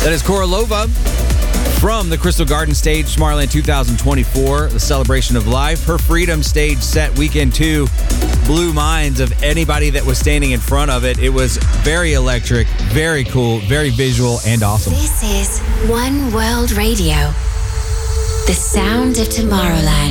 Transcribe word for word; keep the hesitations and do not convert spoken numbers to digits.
That is Korolova from the Crystal Garden stage, Tomorrowland two thousand twenty-four, the celebration of life. Her Freedom stage set weekend two blew minds of anybody that was standing in front of it. It was very electric, very cool, very visual, and awesome. This is One World Radio, the sound of Tomorrowland.